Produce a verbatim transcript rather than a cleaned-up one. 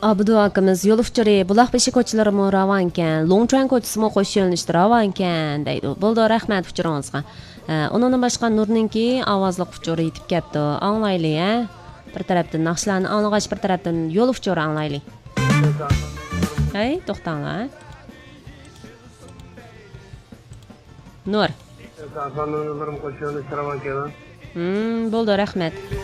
Abdu akamiz yo'l uchiri buloqbeshi ko'chalarimi ravankan, Longchuan ko'chasimi qo'sh yo'nalishda ravankan deydi. Bo'ldi, rahmat uchiringizga. Undan boshqa Nurninki ovozli uchiri yetib keldi. Anglayli, ha? Bir tarafdan naqshlarni anglag'ach, bir tarafdan yo'l uchiri anglayli. Hey, to'xtanglar. Nur. Hmm, bo'ldi, rahmat.